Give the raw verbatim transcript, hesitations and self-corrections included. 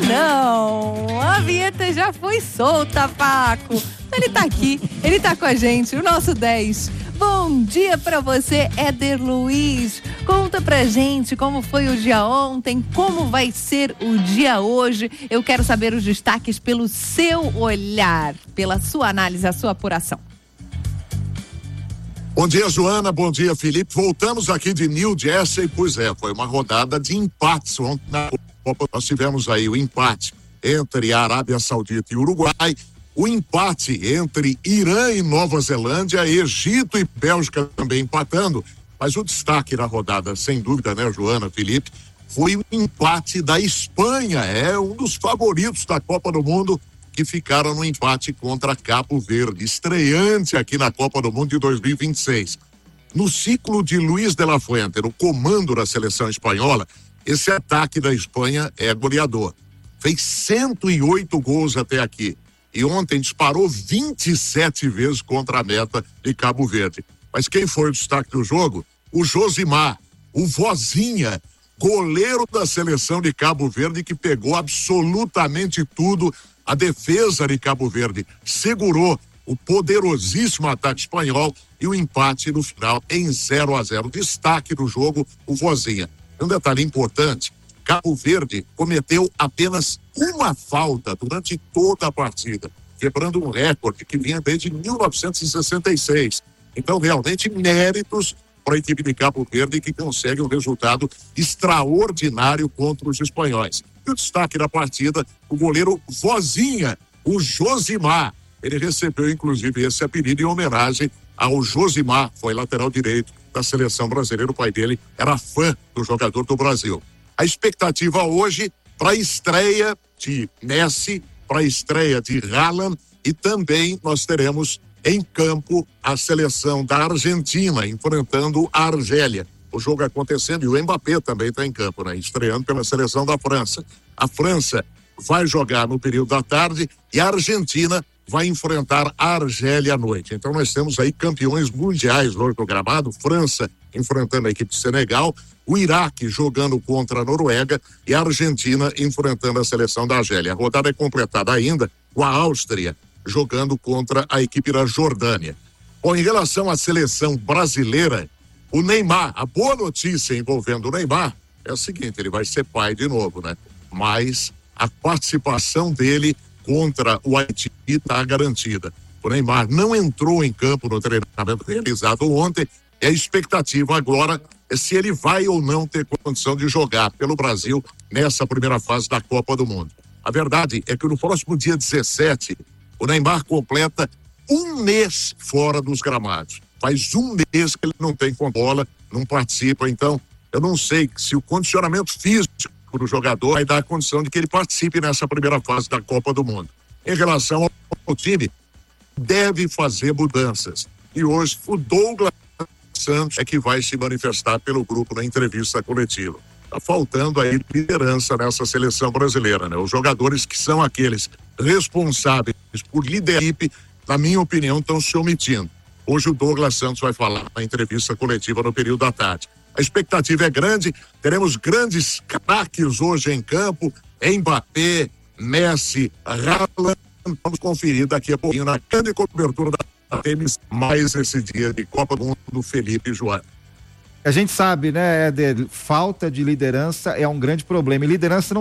não, a vinheta já foi solta, Paco. Ele tá aqui, ele tá com a gente, o nosso dez. Bom dia pra você, Éder Luiz. Conta pra gente como foi o dia ontem, como vai ser o dia hoje. Eu quero saber os destaques pelo seu olhar, pela sua análise, a sua apuração. Bom dia, Joana. Bom dia, Felipe. Voltamos aqui de New Jersey. Pois é, foi uma rodada de empates ontem na Copa. Nós tivemos aí o empate entre a Arábia Saudita e o Uruguai, o empate entre Irã e Nova Zelândia, Egito e Bélgica também empatando. Mas o destaque da rodada, sem dúvida, né, Joana, Felipe, foi o empate da Espanha. É um dos favoritos da Copa do Mundo, que ficaram no empate contra Cabo Verde, estreante aqui na Copa do Mundo de dois mil e vinte e seis. No ciclo de Luis de la Fuente, no comando da seleção espanhola, esse ataque da Espanha é goleador. Fez cento e oito gols até aqui. E ontem disparou vinte e sete vezes contra a meta de Cabo Verde. Mas quem foi o destaque do jogo? O Josimar, o Vozinha, goleiro da seleção de Cabo Verde, que pegou absolutamente tudo. A defesa de Cabo Verde segurou o poderosíssimo ataque espanhol e o empate no final em zero a zero. Destaque do jogo, o Vozinha. Um detalhe importante, Cabo Verde cometeu apenas uma falta durante toda a partida, quebrando um recorde que vinha desde mil novecentos e sessenta e seis. Então, realmente, méritos para a equipe de Cabo Verde, que consegue um resultado extraordinário contra os espanhóis. E o destaque da partida, o goleiro Vozinha, o Josimar. Ele recebeu, inclusive, esse apelido em homenagem ao Josimar, foi lateral direito da seleção brasileira. O pai dele era fã do jogador do Brasil. A expectativa hoje para a estreia de Messi, para a estreia de Haaland, e também nós teremos em campo a seleção da Argentina enfrentando a Argélia. O jogo acontecendo e o Mbappé também está em campo, né? Estreando pela seleção da França. A França vai jogar no período da tarde e a Argentina vai enfrentar a Argélia à noite. Então nós temos aí campeões mundiais hoje no gramado. França enfrentando a equipe de Senegal, o Iraque jogando contra a Noruega e a Argentina enfrentando a seleção da Argélia. A rodada é completada ainda com a Áustria jogando contra a equipe da Jordânia. Bom, em relação à seleção brasileira, o Neymar, a boa notícia envolvendo o Neymar é a seguinte: ele vai ser pai de novo, né? Mas a participação dele contra o Haiti está garantida. O Neymar não entrou em campo no treinamento realizado ontem e a expectativa agora é se ele vai ou não ter condição de jogar pelo Brasil nessa primeira fase da Copa do Mundo. A verdade é que no próximo dia dezessete, o Neymar completa um mês fora dos gramados. Faz um mês que ele não tem com bola, não participa. Então, eu não sei se o condicionamento físico do jogador vai dar a condição de que ele participe nessa primeira fase da Copa do Mundo. Em relação ao time, deve fazer mudanças. E hoje, o Douglas Santos é que vai se manifestar pelo grupo na entrevista coletiva. Está faltando aí liderança nessa seleção brasileira, né? Os jogadores que são aqueles responsáveis por liderar a equipe, na minha opinião, estão se omitindo. Hoje o Douglas Santos vai falar na entrevista coletiva no período da tarde. A expectativa é grande, teremos grandes craques hoje em campo, Mbappé, Messi, Haaland. Vamos conferir daqui a pouquinho na grande cobertura da Tênis, mais esse dia de Copa do Mundo do Felipe e Joana. A gente sabe, né, Éder, falta de liderança é um grande problema, e liderança não